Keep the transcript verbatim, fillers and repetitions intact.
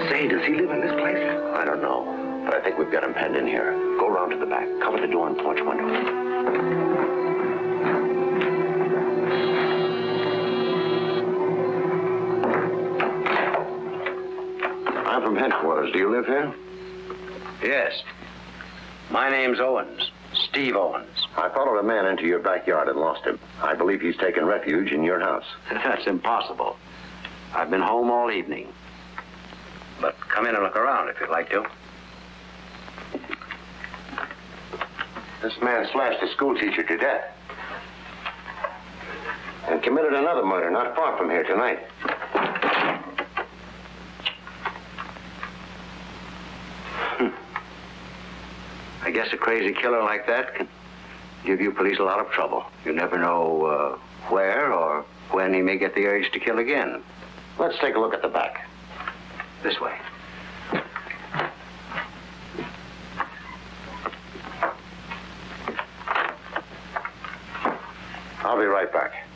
Say, does he live in this place? I don't know, but I think we've got him penned in here. Go around to the back. Cover the door and porch window. I'm from headquarters. Do you live here? Yes. My name's Owens. Steve Owens. I followed a man into your backyard and lost him. I believe he's taken refuge in your house. That's impossible. I've been home all evening. But come in and look around if you'd like to. This man slashed a schoolteacher to death. And committed another murder not far from here tonight. I guess a crazy killer like that can give you police a lot of trouble. You never know uh, where or when he may get the urge to kill again. Let's take a look at the back. This way. I'll be right back.